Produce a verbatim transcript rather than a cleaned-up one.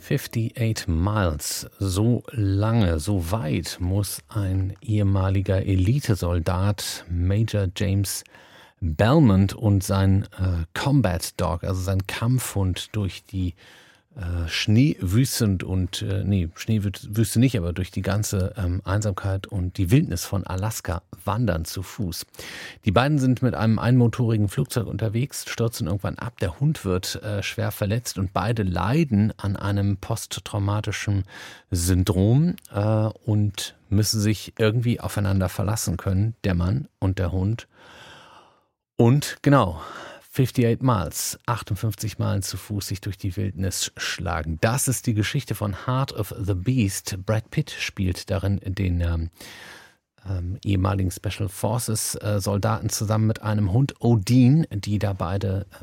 achtundfünfzig Miles. So lange, so weit muss ein ehemaliger Elitesoldat, Major James Belmont, und sein äh, Combat Dog, also sein Kampfhund, durch die äh, Schneewüste und, äh, nee, Schneewüste nicht, aber durch die ganze ähm, Einsamkeit und die Wildnis von Alaska wandern zu Fuß. Die beiden sind mit einem einmotorigen Flugzeug unterwegs, stürzen irgendwann ab, der Hund wird äh, schwer verletzt und beide leiden an einem posttraumatischen Syndrom äh, und müssen sich irgendwie aufeinander verlassen können, der Mann und der Hund. Und genau, achtundfünfzig Miles, achtundfünfzig Meilen zu Fuß sich durch die Wildnis schlagen. Das ist die Geschichte von Heart of the Beast. Brad Pitt spielt darin den ähm, ähm, ehemaligen Special Forces äh, Soldaten zusammen mit einem Hund Odin, die da beide